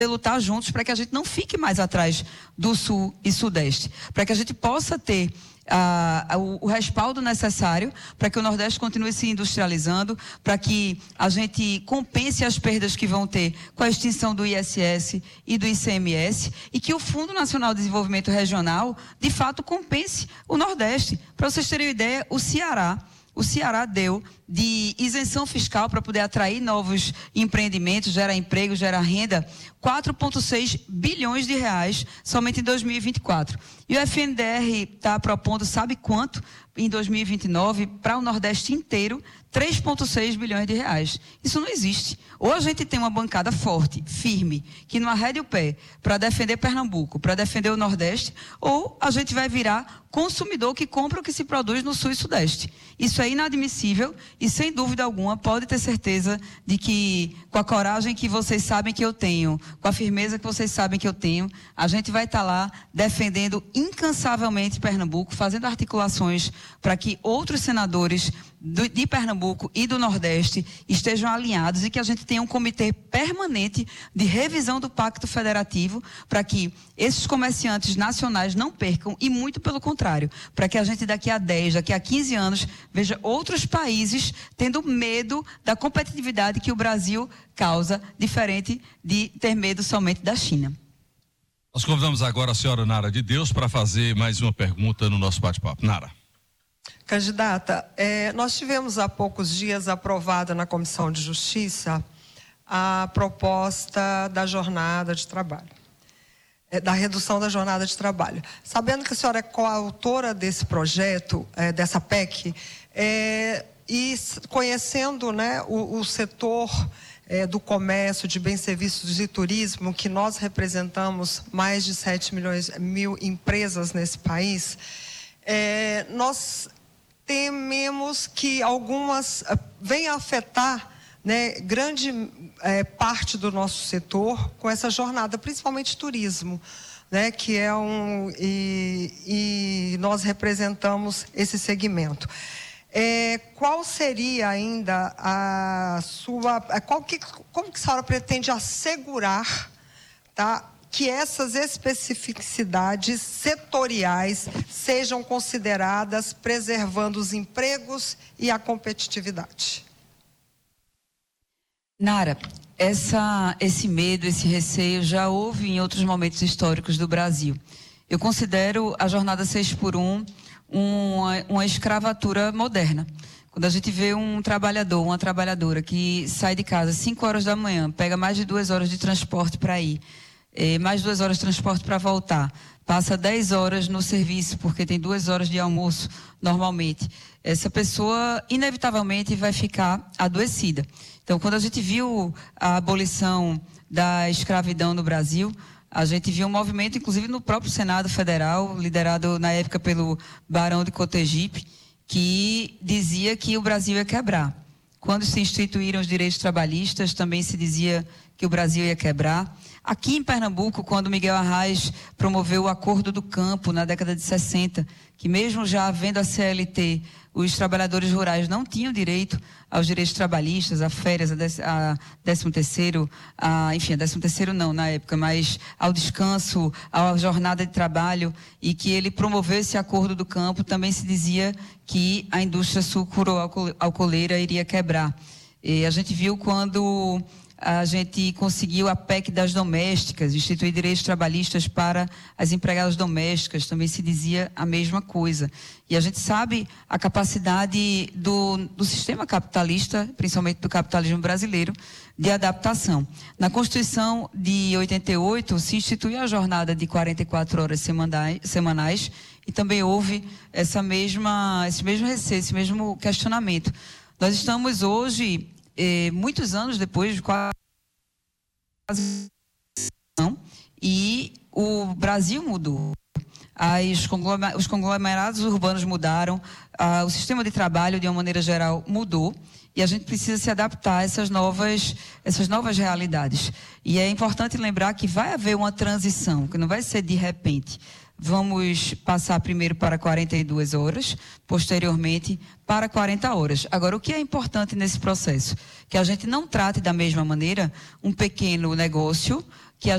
lutar juntos para que a gente não fique mais atrás do Sul e Sudeste, para que a gente possa ter o respaldo necessário para que o Nordeste continue se industrializando, para que a gente compense as perdas que vão ter com a extinção do ISS e do ICMS, e que o Fundo Nacional de Desenvolvimento Regional, de fato, compense o Nordeste. Para vocês terem uma ideia, o Ceará deu de isenção fiscal para poder atrair novos empreendimentos, gerar emprego, gerar renda, 4,6 bilhões de reais somente em 2024. E o FNDR está propondo, sabe quanto, em 2029, para o Nordeste inteiro, 3,6 bilhões de reais. Isso não existe. Ou a gente tem uma bancada forte, firme, que não arrede o pé para defender Pernambuco, para defender o Nordeste, ou a gente vai virar consumidor que compra o que se produz no Sul e Sudeste. Isso é inadmissível e, sem dúvida alguma, pode ter certeza de que, com a coragem que vocês sabem que eu tenho, com a firmeza que vocês sabem que eu tenho, a gente vai estar lá defendendo incansavelmente Pernambuco, fazendo articulações para que outros senadores de Pernambuco e do Nordeste estejam alinhados e que a gente tenha um comitê permanente de revisão do Pacto Federativo para que esses comerciantes nacionais não percam e, muito pelo contrário, para que a gente daqui a 10, daqui a 15 anos veja outros países tendo medo da competitividade que o Brasil causa, diferente de ter medo somente da China. Nós convidamos agora a senhora Nara de Deus para fazer mais uma pergunta no nosso bate-papo. Nara. Candidata, nós tivemos há poucos dias aprovada na Comissão de Justiça a proposta da jornada de trabalho, da redução da jornada de trabalho. Sabendo que a senhora é coautora desse projeto, dessa PEC, e conhecendo, né, o setor do comércio, de bens, serviços e turismo, que nós representamos mais de 7 mil empresas nesse país, nós tememos que algumas venham a afetar, né, grande parte do nosso setor com essa jornada, principalmente turismo, né, que é e nós representamos esse segmento. Qual seria ainda a sua... como que a senhora pretende assegurar, tá, que essas especificidades setoriais sejam consideradas, preservando os empregos e a competitividade? Nara, esse medo, esse receio já houve em outros momentos históricos do Brasil. Eu considero a jornada 6x1 uma escravatura moderna. Quando a gente vê um trabalhador, uma trabalhadora que sai de casa às 5 horas da manhã, pega mais de 2 horas de transporte para ir, mais 2 horas de transporte para voltar, passa 10 horas no serviço, porque tem 2 horas de almoço normalmente, essa pessoa inevitavelmente vai ficar adoecida. Então, quando a gente viu a abolição da escravidão no Brasil, a gente viu um movimento, inclusive no próprio Senado Federal, liderado na época pelo Barão de Cotegipe, que dizia que o Brasil ia quebrar. Quando se instituíram os direitos trabalhistas, também se dizia que o Brasil ia quebrar. Aqui em Pernambuco, quando Miguel Arraes promoveu o Acordo do Campo na década de 60, que mesmo já havendo a CLT, os trabalhadores rurais não tinham direito aos direitos trabalhistas, a férias, a 13º, enfim, a 13º não na época, mas ao descanso, à jornada de trabalho, e que ele promoveu esse Acordo do Campo, também se dizia que a indústria sucro-alcooleira iria quebrar. E a gente viu quando a gente conseguiu a PEC das domésticas, instituir direitos trabalhistas para as empregadas domésticas, também se dizia a mesma coisa. E a gente sabe a capacidade do sistema capitalista, principalmente do capitalismo brasileiro, de adaptação. Na Constituição de 88, se instituiu a jornada de 44 horas semanais, e também houve esse mesmo receio, esse mesmo questionamento. Nós estamos hoje, muitos anos depois de quase, e o Brasil mudou. Os conglomerados urbanos mudaram, o sistema de trabalho, de uma maneira geral, mudou, e a gente precisa se adaptar a essas novas realidades. E é importante lembrar que vai haver uma transição, que não vai ser de repente. Vamos passar primeiro para 42 horas, posteriormente para 40 horas. Agora, o que é importante nesse processo? Que a gente não trate da mesma maneira um pequeno negócio